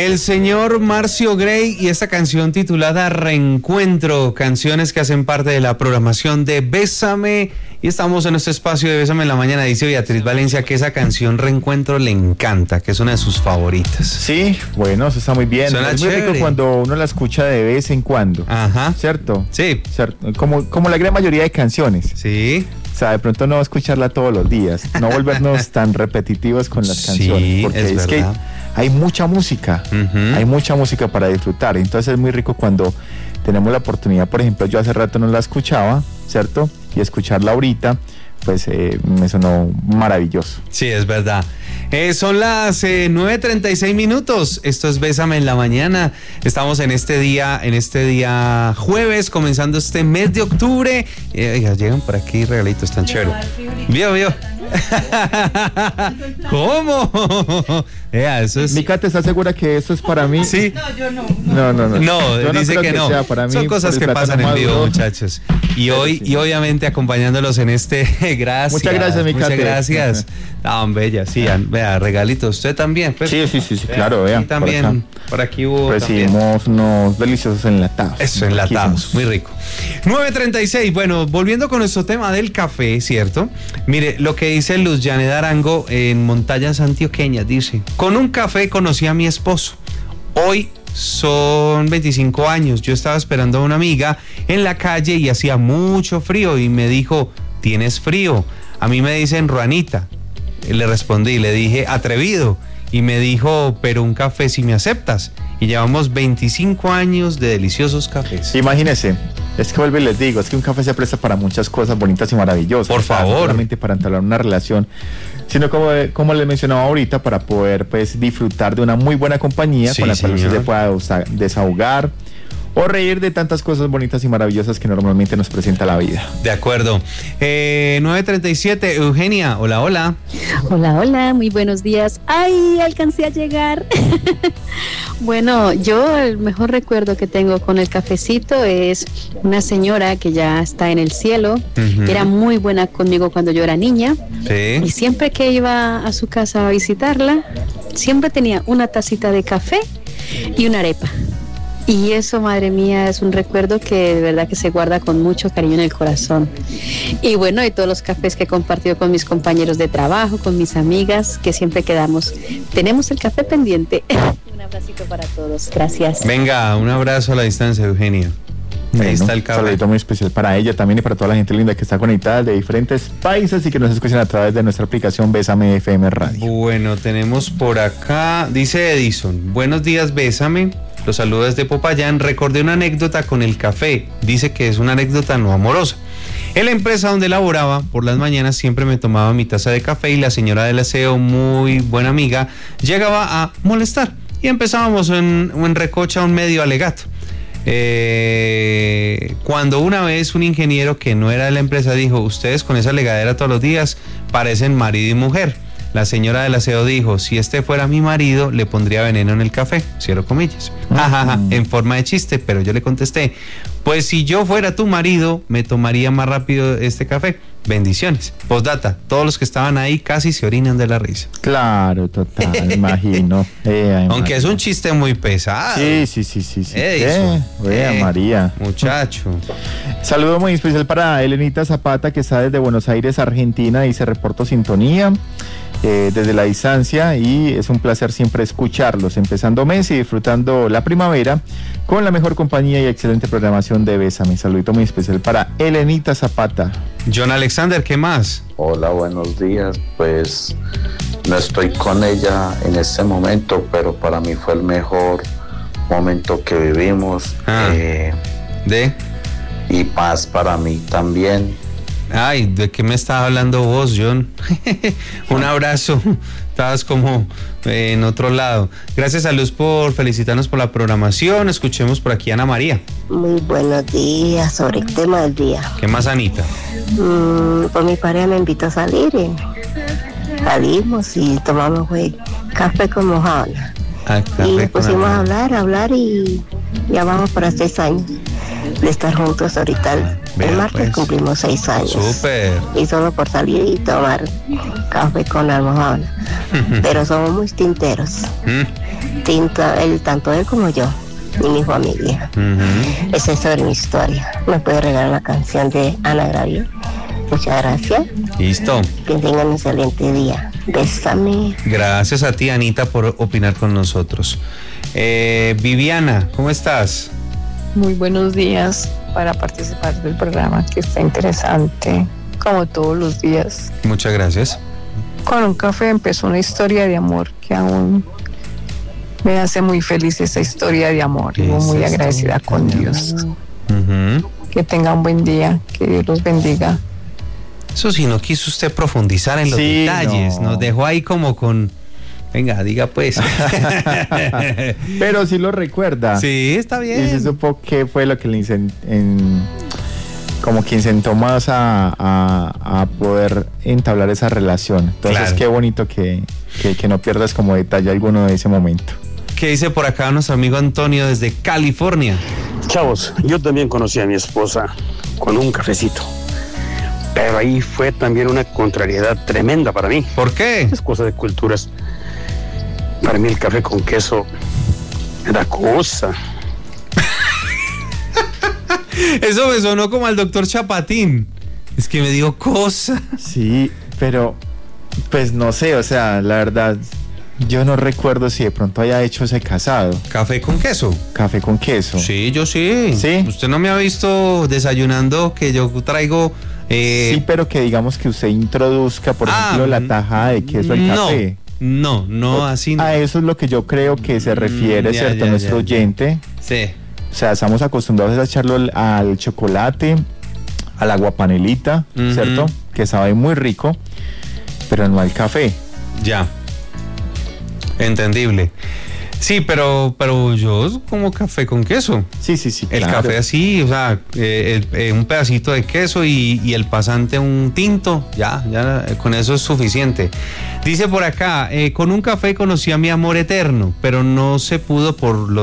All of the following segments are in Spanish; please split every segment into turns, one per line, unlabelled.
El señor Marcio Gray y esta canción titulada Reencuentro, canciones que hacen parte de la programación de Bésame, y estamos en este espacio de Bésame en la mañana. Dice Beatriz Valencia que esa canción Reencuentro le encanta, que es una de sus favoritas.
Sí, bueno, eso está muy bien.
Suena
es muy
chévere.
rico cuando uno la escucha de vez en cuando.
Ajá.
¿Cierto?
Sí.
¿Cierto? Como la gran mayoría de canciones.
Sí.
O sea, de pronto no escucharla todos los días, no volvernos tan repetitivos con las canciones, porque
es
que
verdad.
hay mucha música, hay mucha música para disfrutar, entonces es muy rico cuando tenemos la oportunidad. Por ejemplo, yo hace rato no la escuchaba, ¿cierto? Y escucharla ahorita, pues me sonó maravilloso.
Sí, es verdad. Son las 9:36 minutos. Esto es Bésame en la mañana. Estamos en este día jueves, comenzando este mes de octubre. Oiga, llegan por aquí regalitos tan chéveres. ¿Vio? ¿Cómo? Eso es...
Mica, ¿te estás segura que eso es para mí?
Sí.
No, yo no.
No,
Yo
dice
creo
que no.
sea para mí,
Son cosas
por el
que pasan en
plátano
vivo,
maduro.
muchachos. Y
Pero
hoy,
sí.
y obviamente acompañándolos en este, gracias.
Muchas gracias, Mica.
Muchas gracias. Bella, sí, vea, regalitos. Usted también, pues.
Sí, claro, vea.
Y también, por aquí hubo también.
Recibimos unos deliciosos enlatados.
Eso, enlatados, muy rico. 9:36, bueno, volviendo con nuestro tema del café, ¿cierto? Mire, lo que dice Luz Janet Arango en Montañas Antioqueñas, dice: con un café conocí a mi esposo. Hoy son 25 años. Yo estaba esperando a una amiga en la calle y hacía mucho frío y me dijo: ¿tienes frío? A mí me dicen Ruanita. Le respondí, le dije atrevido, y me dijo: pero un café si me aceptas. Y llevamos 25 años de deliciosos cafés.
Imagínese, es que vuelvo y les digo, es que un café se presta para muchas cosas bonitas y maravillosas.
Por favor.
No solamente para entablar una relación, sino como les mencionaba ahorita, para poder pues disfrutar de una muy buena compañía,
Sí,
con la cual usted
señor.
se pueda desahogar o reír de tantas cosas bonitas y maravillosas que normalmente nos presenta la vida.
De acuerdo. 9:37, Eugenia, hola.
Hola, muy buenos días. ¡Ay, alcancé a llegar! Bueno, yo el mejor recuerdo que tengo con el cafecito es una señora que ya está en el cielo. Era muy buena conmigo cuando yo era niña.
Sí.
Y siempre que iba a su casa a visitarla, siempre tenía una tacita de café y una arepa. Y eso, madre mía, es un recuerdo que de verdad que se guarda con mucho cariño en el corazón. Y bueno, y todos los cafés que he compartido con mis compañeros de trabajo, con mis amigas, que siempre tenemos el café pendiente. Un abracito para todos, gracias.
Venga, un abrazo a la distancia, Eugenia. Ahí está el
Un
café.
saludito muy especial para ella también y para toda la gente linda que está conectada de diferentes países y que nos escuchan a través de nuestra aplicación Bésame FM Radio.
Bueno, tenemos por acá, dice Edison: buenos días, Bésame. Los saludos desde Popayán. Recordé una anécdota con el café. Dice que es una anécdota no amorosa. En la empresa donde laboraba, por las mañanas siempre me tomaba mi taza de café y la señora del aseo, muy buena amiga, llegaba a molestar. Y empezábamos en recocha, un medio alegato. Cuando una vez un ingeniero que no era de la empresa dijo: ustedes con esa legadera todos los días parecen marido y mujer. La señora del aseo dijo: si este fuera mi marido, le pondría veneno en el café, cierro comillas. Jajaja, en forma de chiste, pero yo le contesté: pues si yo fuera tu marido, me tomaría más rápido este café. Bendiciones. Postdata, todos los que estaban ahí casi se orinan de la risa.
Claro, total, imagino.
Aunque es un chiste muy pesado.
Sí.
Edison.
María.
Muchacho.
Saludo muy especial para Elenita Zapata, que está desde Buenos Aires, Argentina, y se reportó sintonía desde la distancia, y es un placer siempre escucharlos, empezando mes y disfrutando la primavera con la mejor compañía y excelente programación de Bésame. Saludito muy especial para Elenita Zapata.
John Alexander, ¿qué más?
Hola, buenos días. Pues no estoy con ella en este momento, pero para mí fue el mejor momento que vivimos. Y paz para mí también.
Ay, ¿de qué me estás hablando vos, John? Un abrazo. Estabas como en otro lado. Gracias a Luz por felicitarnos por la programación. Escuchemos por aquí a Ana María.
Muy buenos días, sobre el tema del día.
¿Qué más, Anita?
Pues mi pareja me invitó a salir. Salimos y tomamos café con mojana. Y pusimos a hablar y ya vamos para 6 años. de estar juntos ahorita. El martes
pues.
cumplimos 6 años.
Súper.
Y solo por salir y tomar café con almohada. Pero somos muy tinteros. Tanto él como yo y mi familia. Esa es sobre mi historia. ¿Me puede regalar una canción de Ana Gabriel? Muchas gracias.
Listo.
Que tengan un excelente día. Bésame.
Gracias a ti, Anita, por opinar con nosotros. Viviana, ¿cómo estás?
Muy buenos días para participar del programa, que está interesante, como todos los días.
Muchas gracias.
Con un café empezó una historia de amor que aún me hace muy feliz, esa historia de amor. Y muy agradecida con Dios. Que tenga un buen día, que Dios los bendiga.
Eso sí, no quiso usted profundizar en los detalles, nos dejó ahí como con... Venga, diga pues.
Pero sí lo recuerda.
Sí, está bien.
Y se supo qué fue lo que le como que incentó más a poder entablar esa relación. Entonces, claro, qué bonito que no pierdas como detalle alguno de ese momento.
¿Qué dice por acá nuestro amigo Antonio desde California?
Chavos, yo también conocí a mi esposa con un cafecito. Pero ahí fue también una contrariedad tremenda para mí.
¿Por qué?
Es cosa de culturas. Para mí el café con queso era cosa.
Eso me sonó como al doctor Chapatín. Es que me dio cosa.
Sí, pero pues no sé, o sea, la verdad, yo no recuerdo si de pronto haya hecho ese casado.
¿Café con queso?
Café con queso.
Sí, yo sí.
¿Sí?
Usted no me ha visto desayunando que yo traigo...
Sí, pero que digamos que usted introduzca, por ejemplo, la tajada de queso al café.
No, así no.
A eso es lo que yo creo que se refiere, ¿cierto? Nuestro oyente.
Sí.
O sea, estamos acostumbrados a echarlo al chocolate, al agua panelita, ¿cierto? Que sabe muy rico, pero no al café.
Ya. Entendible. Sí, pero yo como café con queso.
Sí,
El claro. Café así, o sea, un pedacito de queso y el pasante un tinto, ya con eso es suficiente. Dice por acá, con un café conocí a mi amor eterno, pero no se pudo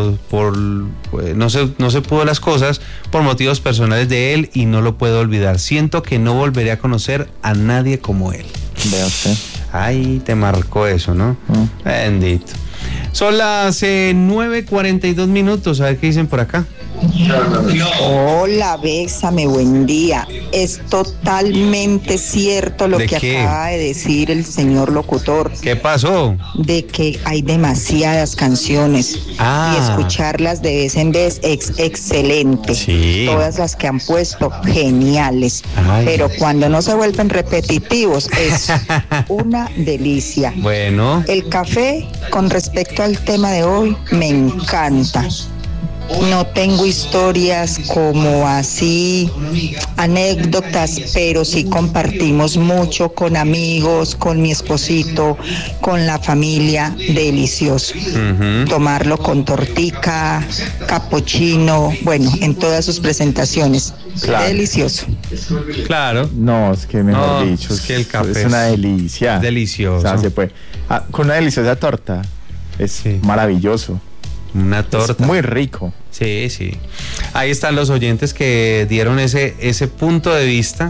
no se pudo las cosas por motivos personales de él y no lo puedo olvidar. Siento que no volveré a conocer a nadie como él.
Vea usted.
Ay, te marcó eso, ¿no? Bendito. Son las 9:42 minutos. A ver qué dicen por acá.
Hola, bésame, buen día. Es totalmente cierto lo que acaba de decir el señor locutor.
¿Qué pasó?
De que hay demasiadas canciones y escucharlas de vez en vez es excelente.
Sí.
Todas las que han puesto, geniales.
Ay.
Pero cuando no se vuelven repetitivos es una delicia.
Bueno.
El café, con respecto al tema de hoy, me encanta. No tengo historias como así, anécdotas, pero sí compartimos mucho con amigos, con mi esposito, con la familia, delicioso. Tomarlo con tortica, capuchino, bueno, en todas sus presentaciones. Claro. Delicioso.
Claro.
No, es que mejor dicho,
es que el café
es una delicia.
Delicioso.
O sea, se puede. Con una deliciosa torta es maravilloso.
Una torta.
Es muy rico.
Sí. Ahí están los oyentes que dieron ese punto de vista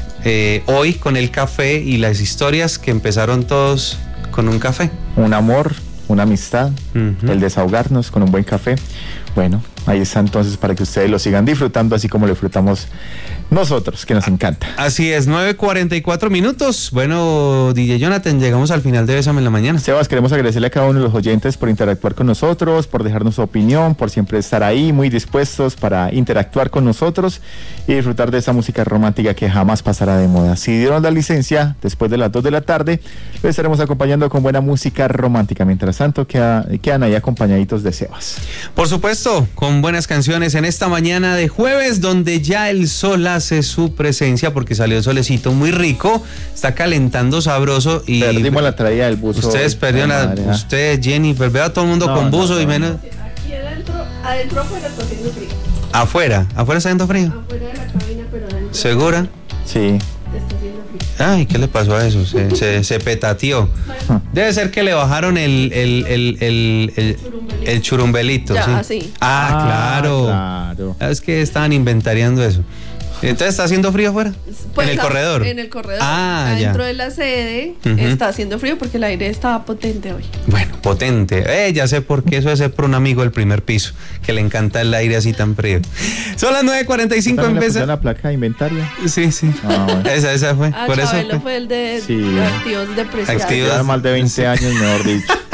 hoy con el café y las historias que empezaron todos con un café.
Un amor, una amistad, el desahogarnos con un buen café. Bueno, ahí está entonces para que ustedes lo sigan disfrutando así como lo disfrutamos nosotros, que nos encanta.
Así es, 9:44 minutos. Bueno, DJ Jonathan, llegamos al final de Bésame en la Mañana.
Sebas, queremos agradecerle a cada uno de los oyentes por interactuar con nosotros, por dejarnos su opinión, por siempre estar ahí, muy dispuestos para interactuar con nosotros y disfrutar de esa música romántica que jamás pasará de moda. Si dieron la licencia, después de las 2 de la tarde, lo estaremos acompañando con buena música romántica. Mientras tanto, quedan ahí acompañaditos de Sebas.
Por supuesto, con buenas canciones en esta mañana de jueves, donde ya el sol hace su presencia porque salió el solecito muy rico, está calentando sabroso y
perdimos la traída del buzo.
Ustedes perdieron usted, Jennifer, veo a todo el mundo con buzo y menos.
Aquí adentro afuera está haciendo frío.
Afuera está haciendo frío.
Afuera de la cabina, pero adentro.
¿Segura?
Sí.
Está haciendo frío.
Ay, ¿qué le pasó a eso? Se petateó. Debe ser que le bajaron el churumbelito.
Ya,
¿sí?
sí.
Claro. Es que estaban inventariando eso. Entonces, ¿está haciendo frío afuera?
Pues,
¿En el corredor?
En el corredor.
ya.
Adentro de la sede está haciendo frío porque el aire estaba potente hoy.
Bueno, potente. Ya sé por qué. Eso es por un amigo del primer piso, que le encanta el aire así tan frío. Son las 9:45 en vez de...
la placa de inventaria?
Sí.
Bueno.
Esa fue. Por eso
Chabelo fue el de activos depreciados.
Lleva más de 20 años, mejor dicho.